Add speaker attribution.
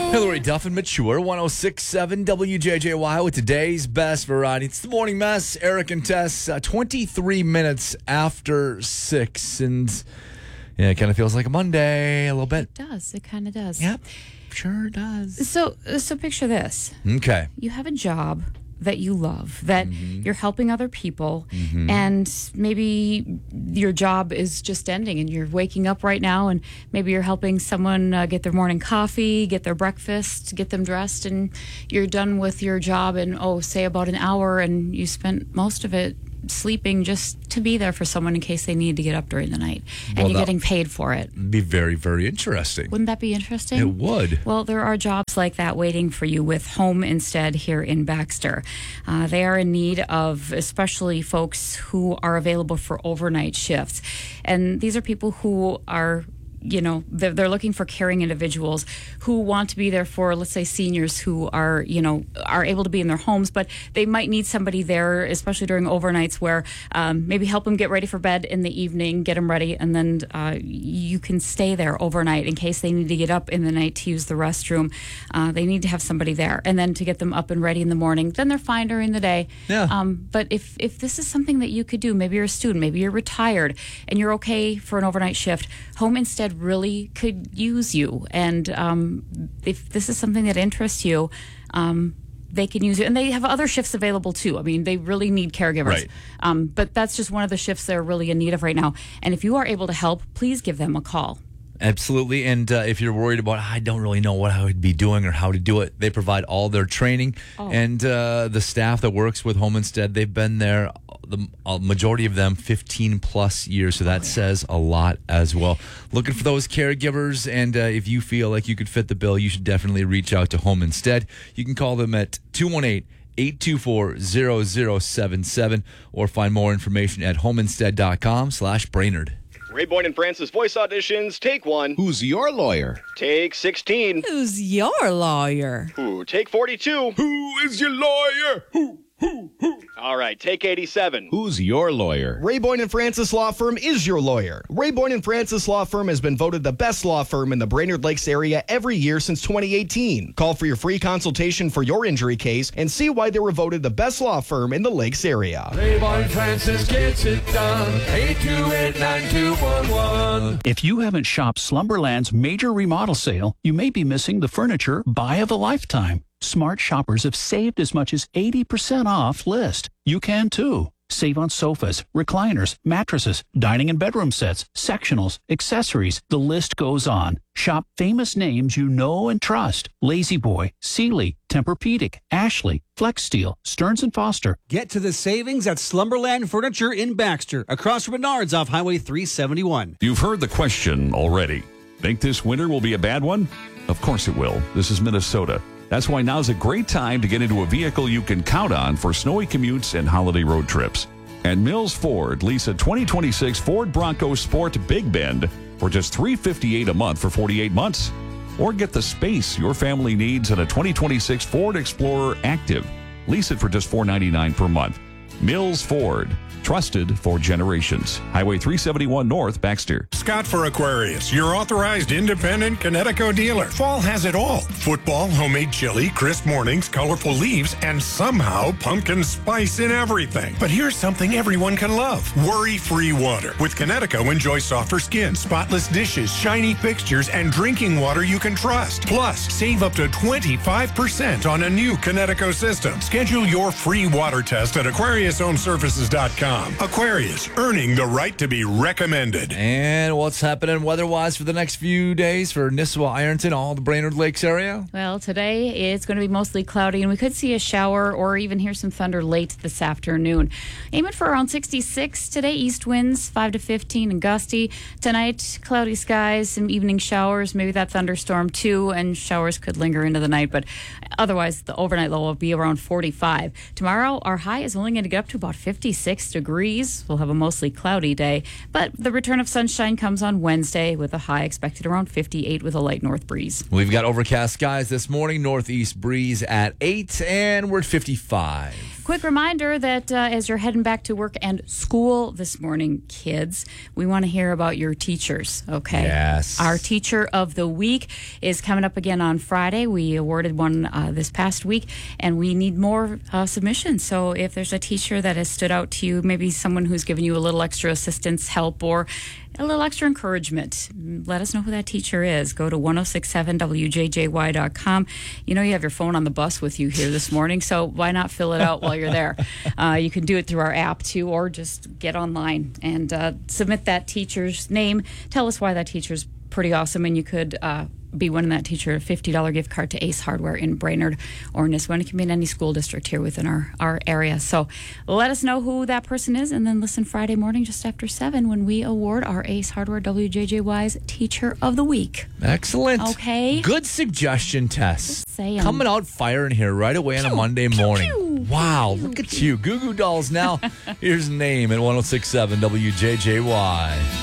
Speaker 1: Hillary Duff and Mature, 106.7 WJJY with today's best variety. It's the Morning Mess. Eric and Tess, 23 minutes after 6. And yeah, it kind of feels like a Monday a little bit.
Speaker 2: It does. It kind of does.
Speaker 1: Yep, sure does.
Speaker 2: So picture this.
Speaker 1: Okay.
Speaker 2: You have a job that you love, that you're helping other people, and maybe your job is just ending and you're waking up right now and maybe you're helping someone get their morning coffee, get their breakfast, get them dressed, and you're done with your job in, say about an hour, and you spent most of it sleeping just to be there for someone in case they need to get up during the night, and you're getting paid for it.
Speaker 1: It'd be very, very interesting.
Speaker 2: Wouldn't that be interesting?
Speaker 1: It would.
Speaker 2: Well, there are jobs like that waiting for you with Home Instead here in Baxter. They are in need of especially folks who are available for overnight shifts. And these are people who are, they're looking for caring individuals who want to be there for, let's say, seniors who are able to be in their homes, but they might need somebody there, especially during overnights, where maybe help them get ready for bed in the evening, get them ready, and then you can stay there overnight in case they need to get up in the night to use the restroom. They need to have somebody there, and then to get them up and ready in the morning. Then they're fine during the day.
Speaker 1: Yeah.
Speaker 2: But if this is something that you could do, maybe you're a student, maybe you're retired, and you're okay for an overnight shift, Home Instead really could use you. And if this is something that interests you, they can use it. And they have other shifts available too. I mean, they really need caregivers.
Speaker 1: Right.
Speaker 2: But that's just one of the shifts they're really in need of right now. And if you are able to help, please give them a call.
Speaker 1: Absolutely. And if you're worried about, I don't really know what I would be doing or how to do it, they provide all their training. And the staff that works with Home Instead, they've been there, the majority of them, 15 plus years. So that says a lot as well. Looking for those caregivers. And if you feel like you could fit the bill, you should definitely reach out to Home Instead. You can call them at 218-824-0077 or find more information at homeinstead.com/Brainerd.
Speaker 3: Ray Boyne and Francis voice auditions, take 1.
Speaker 4: Who's your lawyer?
Speaker 3: Take 16.
Speaker 5: Who's your lawyer?
Speaker 3: Ooh, take 42.
Speaker 4: Who is your lawyer? Who?
Speaker 3: All right, take 87.
Speaker 4: Who's your lawyer?
Speaker 6: Ray Boyne and Francis Law Firm is your lawyer. Ray Boyne and Francis Law Firm has been voted the best law firm in the Brainerd Lakes area every year since 2018. Call for your free consultation for your injury case and see why they were voted the best law firm in the Lakes area.
Speaker 7: Ray Boyne Francis gets it done. 828-9211.
Speaker 8: If you haven't shopped Slumberland's major remodel sale, you may be missing the furniture buy of a lifetime. Smart shoppers have saved as much as 80% off list. You can too. Save on sofas, recliners, mattresses, dining and bedroom sets, sectionals, accessories. The list goes on. Shop famous names you know and trust. La-Z-Boy, Sealy, Tempur-Pedic, Ashley, Flex Steel, Stearns & Foster.
Speaker 9: Get to the savings at Slumberland Furniture in Baxter, across from Menards off Highway 371.
Speaker 10: You've heard the question already. Think this winter will be a bad one? Of course it will. This is Minnesota. That's why now's a great time to get into a vehicle you can count on for snowy commutes and holiday road trips. At Mills Ford, lease a 2026 Ford Bronco Sport Big Bend for just $358 a month for 48 months. Or get the space your family needs in a 2026 Ford Explorer Active. Lease it for just $499 per month. Mills Ford. Trusted for generations. Highway 371 North, Baxter.
Speaker 11: Scott for Aquarius, your authorized independent Connecticut dealer. Fall has it all. Football, homemade chili, crisp mornings, colorful leaves, and somehow pumpkin spice in everything. But here's something everyone can love. Worry-free water. With Connecticut, enjoy softer skin, spotless dishes, shiny fixtures, and drinking water you can trust. Plus, save up to 25% on a new Connecticut system. Schedule your free water test at AquariusHomeServices.com. Aquarius, earning the right to be recommended.
Speaker 1: And what's happening weather-wise for the next few days for Nisswa, Ironton, all the Brainerd Lakes area?
Speaker 2: Well, today it's going to be mostly cloudy, and we could see a shower or even hear some thunder late this afternoon. Aiming for around 66 today. East winds 5 to 15 and gusty. Tonight, cloudy skies, some evening showers, maybe that thunderstorm too, and showers could linger into the night, but otherwise the overnight low will be around 45. Tomorrow, our high is only going to get up to about 56 degrees. We'll have a mostly cloudy day, but the return of sunshine comes on Wednesday with a high expected around 58 with a light north breeze.
Speaker 1: We've got overcast skies this morning, northeast breeze at 8, and we're at 55.
Speaker 2: quick reminder that as you're heading back to work and school this morning, kids, we want to hear about your teachers, okay?
Speaker 1: Yes.
Speaker 2: Our Teacher of the Week is coming up again on Friday. We awarded one this past week, and we need more submissions. So if there's a teacher that has stood out to you, maybe someone who's given you a little extra assistance, help, or a little extra encouragement, let us know who that teacher is. Go to 1067wjjy.com. You know you have your phone on the bus with you here this morning, so why not fill it out while you're there? You can do it through our app, too, or just get online and submit that teacher's name. Tell us why that teacher's pretty awesome, and you could be winning that teacher a $50 gift card to Ace Hardware in Brainerd or Nisswa. It can be in any school district here within our area. So let us know who that person is, and then listen Friday morning just after 7 when we award our Ace Hardware WJJY's Teacher of the Week.
Speaker 1: Excellent.
Speaker 2: Okay.
Speaker 1: Good suggestion, Tess.
Speaker 2: Just saying.
Speaker 1: Coming out firing here right away on a Monday morning. Wow, look at you. Goo Goo Dolls now. Here's Name at 1067 WJJY.